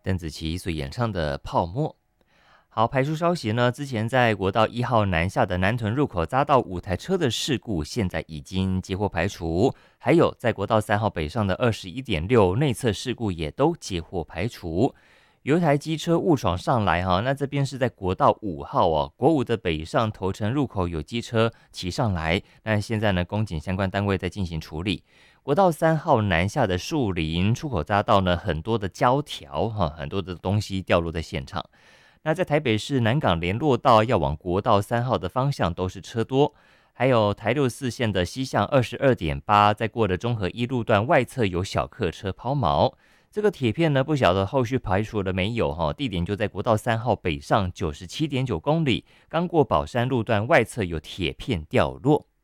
邓紫棋所演唱的《泡沫》。好，排除消息呢，之前在国道1号南下的南屯入口匝道5台车的事故，现在已经接获排除。还有在国道3号北上的21.6内侧事故也都接获排除。有一台机车误闯上来哈，那这边是在国道5号哦，国五的北上头城入口有机车骑上来，那现在呢，公警相关单位在进行处理。国道3号南下的树林出口匝道呢，很多的胶条哈，很多的东西掉落在现场。那在台北市南港联络道要往国道3号的方向都是车多，还有台64线的西向22.8，在过的中和一路段外侧有小客车抛锚。这个铁片呢，不晓得后续排除了没有哈？地点就在国道3号北上97.9公里，刚过宝山路段外侧有铁片掉落。